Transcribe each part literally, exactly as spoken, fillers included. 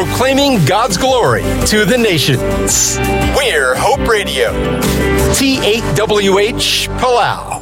proclaiming God's glory to the nations. We're Hope Radio, T eight W H Palau.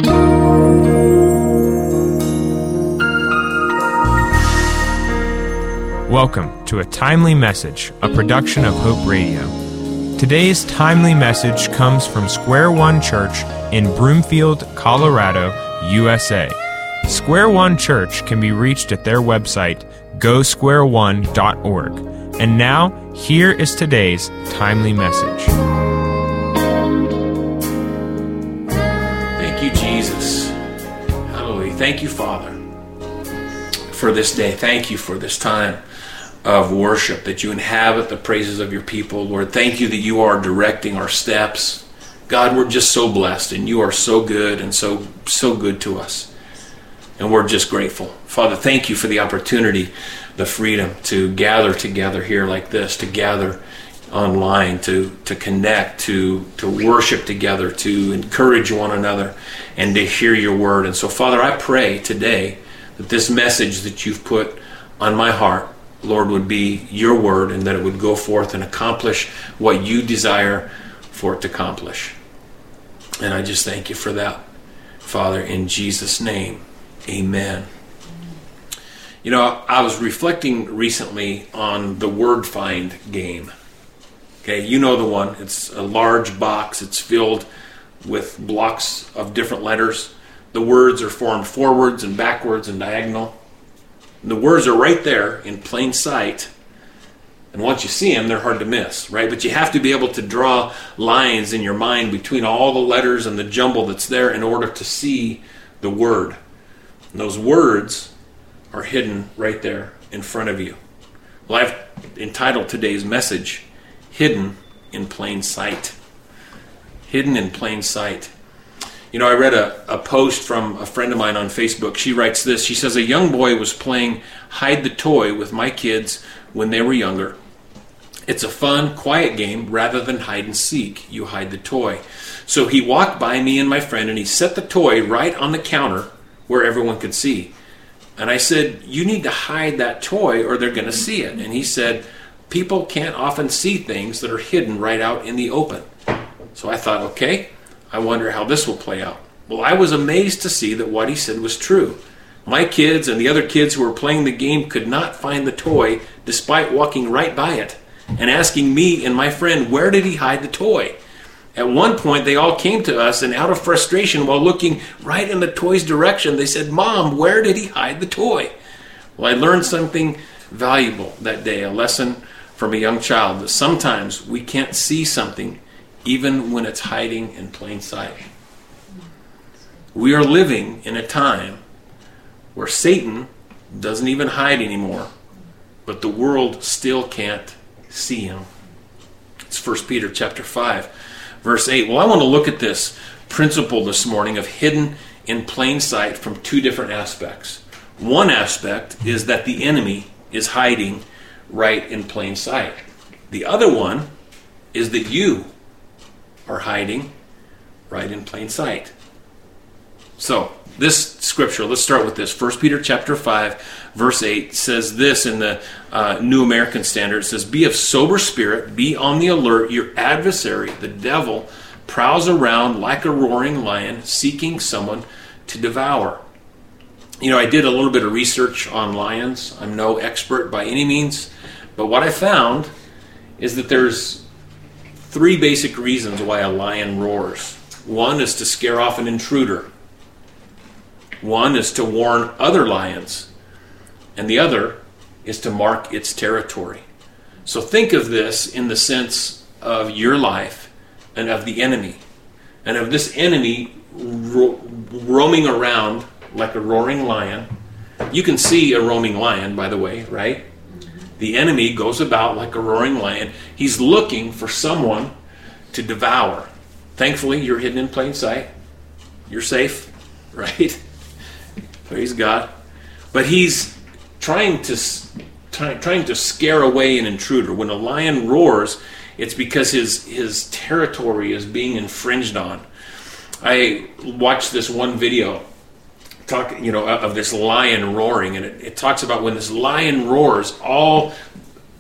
Welcome to A Timely Message, a production of Hope Radio. Today's timely message comes from Square One Church in Broomfield, Colorado, U S A. Square One Church can be reached at their website, go square one dot org. And now, here is today's timely message. Thank you, Jesus. Hallelujah. Thank you, Father, for this day. Thank you for this time of worship, that you inhabit the praises of your people. Lord, thank you that you are directing our steps. God, we're just so blessed, and you are so good and so so good to us. And we're just grateful. Father, thank you for the opportunity, the freedom to gather together here like this, to gather online, to, to connect, to, to worship together, to encourage one another, and to hear your word. And so, Father, I pray today that this message that you've put on my heart, Lord, would be your word, and that it would go forth and accomplish what you desire for it to accomplish. And I just thank you for that, Father, in Jesus' name. Amen. You know, I was reflecting recently on the word find game. Okay, you know the one. It's a large box. It's filled with blocks of different letters. The words are formed forwards and backwards and diagonal. And the words are right there in plain sight. And once you see them, they're hard to miss, right? But you have to be able to draw lines in your mind between all the letters and the jumble that's there in order to see the word. And those words are hidden right there in front of you. Well, I've entitled today's message, Hidden in Plain Sight. Hidden in Plain Sight. You know, I read a, a post from a friend of mine on Facebook. She writes this. She says, a young boy was playing hide the toy with my kids when they were younger. It's a fun, quiet game rather than hide and seek. You hide the toy. So he walked by me and my friend, and he set the toy right on the counter where everyone could see. And I said, you need to hide that toy or they're going to see it. And he said, people can't often see things that are hidden right out in the open. So I thought, okay, I wonder how this will play out. Well, I was amazed to see that what he said was true. My kids and the other kids who were playing the game could not find the toy despite walking right by it and asking me and my friend, where did he hide the toy? At one point, they all came to us, and out of frustration, while looking right in the toy's direction, they said, Mom, where did he hide the toy? Well, I learned something valuable that day, a lesson from a young child, that sometimes we can't see something even when it's hiding in plain sight. We are living in a time where Satan doesn't even hide anymore, but the world still can't see him. It's First Peter chapter five, verse eight. Well, I want to look at this principle this morning of hidden in plain sight from two different aspects. One aspect is that the enemy is hiding right in plain sight. The other one is that you are hiding right in plain sight. So, this scripture, let's start with this. First Peter chapter five, verse eight says this in the uh, New American Standard. It says, be of sober spirit, be on the alert. Your adversary, the devil, prowls around like a roaring lion, seeking someone to devour. You know, I did a little bit of research on lions. I'm no expert by any means, but what I found is that there's three basic reasons why a lion roars. One is to scare off an intruder. One is to warn other lions. And the other is to mark its territory. So think of this in the sense of your life and of the enemy. And of this enemy ro- roaming around like a roaring lion. You can see a roaming lion, by the way, right? The enemy goes about like a roaring lion. He's looking for someone to devour. Thankfully, you're hidden in plain sight. You're safe, right? Praise God. But he's trying to try, trying to scare away an intruder. When a lion roars, it's because his his territory is being infringed on. I watched this one video talk, you know, of this lion roaring, and it, it talks about when this lion roars, all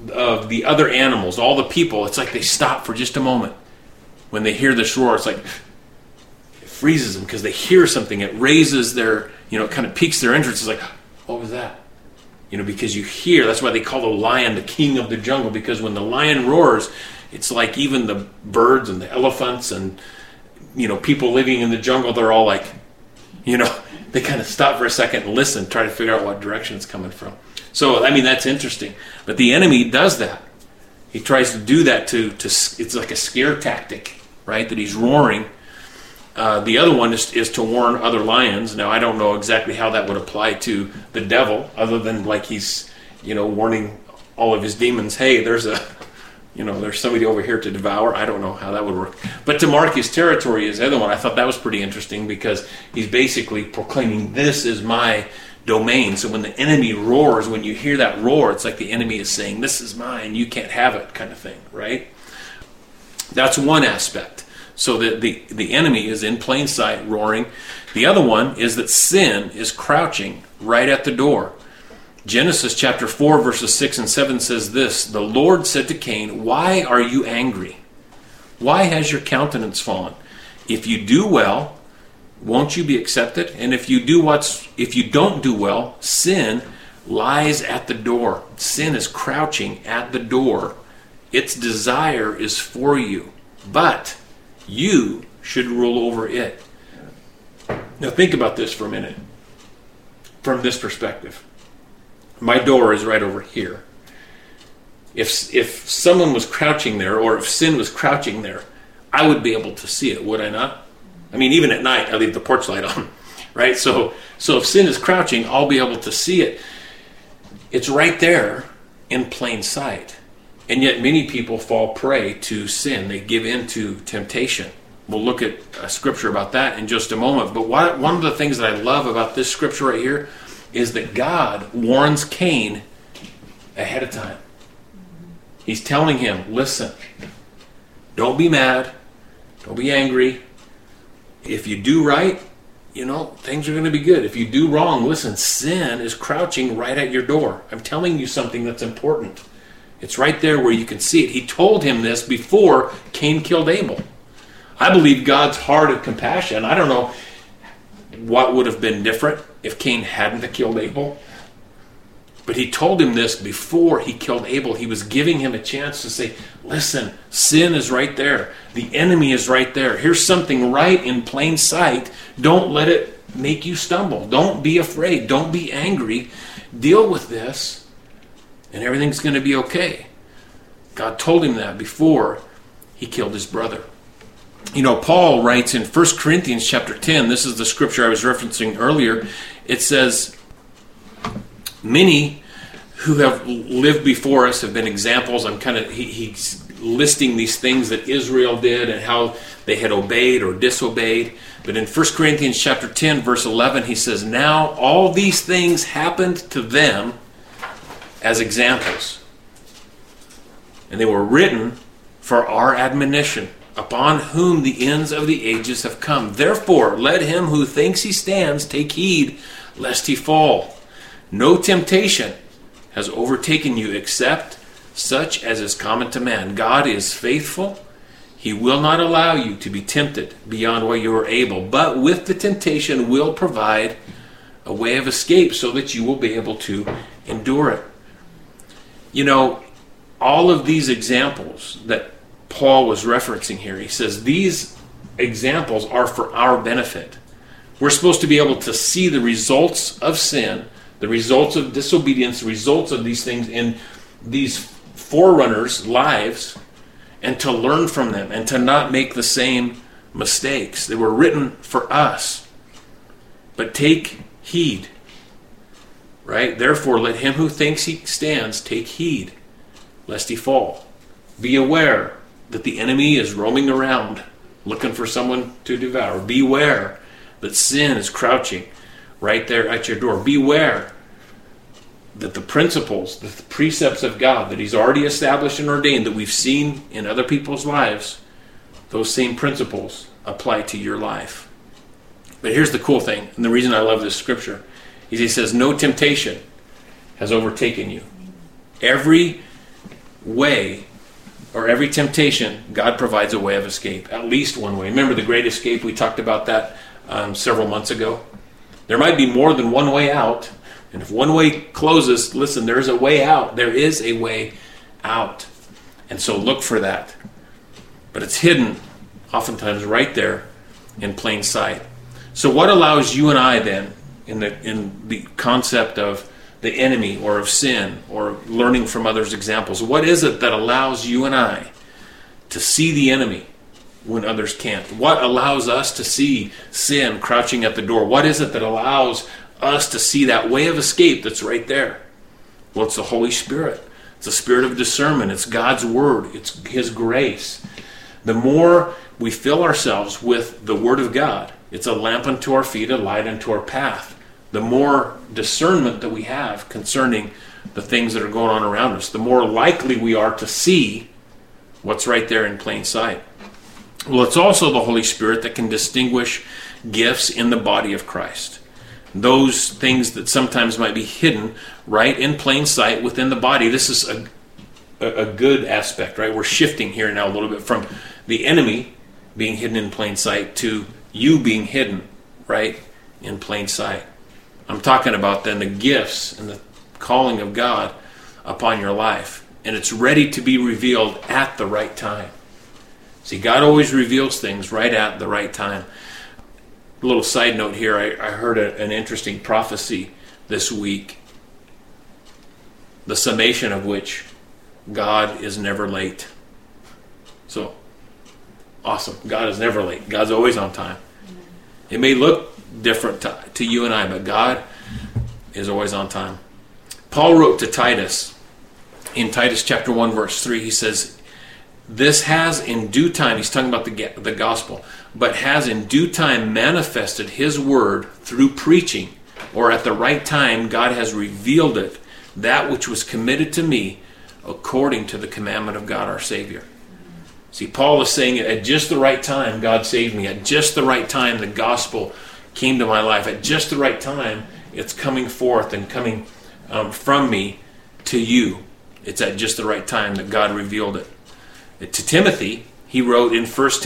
of the other animals, all the people, it's like they stop for just a moment. When they hear this roar, it's like it freezes them because they hear something. It raises their, you know, it kind of piques their interest. It's like, what was that? You know, because you hear, that's why they call the lion the king of the jungle, because when the lion roars, it's like even the birds and the elephants and, you know, people living in the jungle, they're all like, you know, they kind of stop for a second and listen, try to figure out what direction it's coming from. So, I mean, that's interesting. But the enemy does that. He tries to do that to, to it's like a scare tactic, right, that he's roaring. Uh, the other one is, is to warn other lions. Now, I don't know exactly how that would apply to the devil, other than like he's, you know, warning all of his demons, hey, there's a, you know, there's somebody over here to devour. I don't know how that would work. But to mark his territory is the other one. I thought that was pretty interesting because he's basically proclaiming, this is my domain. So when the enemy roars, when you hear that roar, it's like the enemy is saying, this is mine, you can't have it, kind of thing, right? That's one aspect. So that the, the enemy is in plain sight roaring. The other one is that sin is crouching right at the door. Genesis chapter four verses six and seven says this, the Lord said to Cain, why are you angry? Why has your countenance fallen? If you do well, won't you be accepted? And if you do what's if you don't do well, sin lies at the door. Sin is crouching at the door. Its desire is for you, but you should rule over it. Now think about this for a minute. From this perspective. My door is right over here. If if someone was crouching there, or if sin was crouching there, I would be able to see it, would I not? I mean, even at night, I leave the porch light on, right? So, so if sin is crouching, I'll be able to see it. It's right there in plain sight. And yet many people fall prey to sin. They give in to temptation. We'll look at a scripture about that in just a moment. But what, one of the things that I love about this scripture right here is that God warns Cain ahead of time. He's telling him, listen, don't be mad. Don't be angry. If you do right, you know, things are going to be good. If you do wrong, listen, sin is crouching right at your door. I'm telling you something that's important. It's right there where you can see it. He told him this before Cain killed Abel. I believe God's heart of compassion. I don't know what would have been different if Cain hadn't killed Abel. But he told him this before he killed Abel. He was giving him a chance to say, listen, sin is right there. The enemy is right there. Here's something right in plain sight. Don't let it make you stumble. Don't be afraid. Don't be angry. Deal with this, and everything's going to be okay. God told him that before he killed his brother. You know, Paul writes in First Corinthians chapter ten, this is the scripture I was referencing earlier, it says, many who have lived before us have been examples. I'm kind of, he, he's listing these things that Israel did and how they had obeyed or disobeyed. But in First Corinthians chapter ten, verse eleven, he says, now all these things happened to them as examples. And they were written for our admonition, upon whom the ends of the ages have come. Therefore, let him who thinks he stands take heed, lest he fall. No temptation has overtaken you except such as is common to man. God is faithful. He will not allow you to be tempted beyond what you are able, but with the temptation will provide a way of escape so that you will be able to endure it. You know, all of these examples that Paul was referencing here, he says these examples are for our benefit. We're supposed to be able to see the results of sin, the results of disobedience, the results of these things in these forerunners' lives, and to learn from them and to not make the same mistakes. They were written for us. But take heed, right? Therefore, let him who thinks he stands take heed, lest he fall. Be aware that the enemy is roaming around looking for someone to devour. Beware that sin is crouching right there at your door. Beware that the principles, the precepts of God that he's already established and ordained, that we've seen in other people's lives, those same principles apply to your life. But here's the cool thing, and the reason I love this scripture, is he says, no temptation has overtaken you. Every way, or every temptation, God provides a way of escape. At least one way. Remember the Great Escape? We talked about that um, several months ago. There might be more than one way out. And if one way closes, listen, there's a way out. There is a way out. And so look for that. But it's hidden, oftentimes right there in plain sight. So what allows you and I then, in the in the concept of the enemy or of sin or learning from others' examples, what is it that allows you and I to see the enemy when others can't? What allows us to see sin crouching at the door? What is it that allows us to see that way of escape that's right there? Well, it's the Holy Spirit. It's the spirit of discernment. It's God's word. It's His grace. The more we fill ourselves with the Word of God, it's a lamp unto our feet, a light unto our path. The more discernment that we have concerning the things that are going on around us, the more likely we are to see what's right there in plain sight. Well, it's also the Holy Spirit that can distinguish gifts in the body of Christ. Those things that sometimes might be hidden right in plain sight within the body. This is a, a, a good aspect, right? We're shifting here now a little bit from the enemy being hidden in plain sight to you being hidden right in plain sight. I'm talking about then the gifts and the calling of God upon your life. And it's ready to be revealed at the right time. See, God always reveals things right at the right time. A little side note here, I, I heard a, an interesting prophecy this week, the summation of which God is never late. So, awesome. God is never late. God's always on time. It may look different to, to you and I, but God is always on time. Paul wrote to Titus, in Titus chapter one, verse three, he says, this has in due time, he's talking about the, the gospel, but has in due time manifested His word through preaching, or at the right time God has revealed it, that which was committed to me according to the commandment of God our Savior. See, Paul is saying at just the right time God saved me. At just the right time the gospel came to my life. At just the right time it's coming forth and coming um, from me to you. It's at just the right time that God revealed it. To Timothy, he wrote in First